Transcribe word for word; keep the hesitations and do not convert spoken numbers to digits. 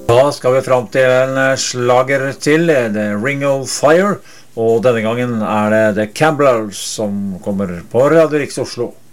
Da skal vi fram til en slager til, The Ring of Fire, og denne gangen er det The Campbells som kommer på Radio Riks Oslo.